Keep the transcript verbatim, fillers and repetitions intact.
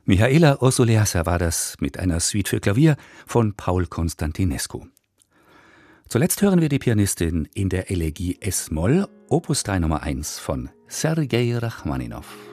Mihaela Orsoleasa war das mit einer Suite für Klavier von Paul Constantinescu. Zuletzt hören wir die Pianistin in der Elegie Es-Moll, Opus drei Nummer eins von Sergei Rachmaninow.